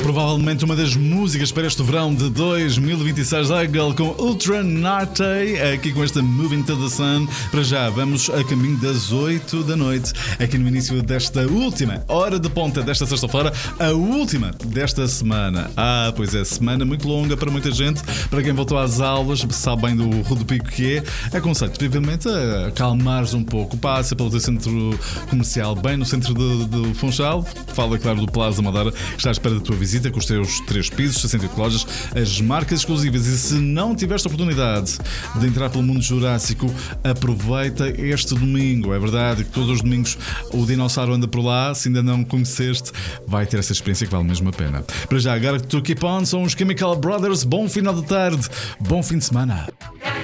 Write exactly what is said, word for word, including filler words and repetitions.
Provavelmente uma das músicas para este verão de dois mil e vinte e seis, Eagle com Ultra Narte, aqui com esta Moving to the Sun. Para já, vamos a caminho das oito da noite, aqui no início desta última hora de ponta desta sexta-feira, a última desta semana. Ah, pois é, semana muito longa para muita gente, para quem voltou às aulas, sabe bem do rodopico que é. Aconselho vivamente a acalmares um pouco, passa pelo teu centro comercial, bem no centro do, do Funchal, fala claro do Plaza Madeira, que está à espera da tua visita, com os teus três pisos, sessenta e oito lojas, as marcas exclusivas. E se não tiveste a oportunidade de entrar pelo mundo jurássico, aproveita este domingo. É verdade que todos os domingos o dinossauro anda por lá. Se ainda não conheceste, vai ter essa experiência que vale mesmo a pena. Para já, agora to keep on, são os Chemical Brothers. Bom final de tarde, bom fim de semana.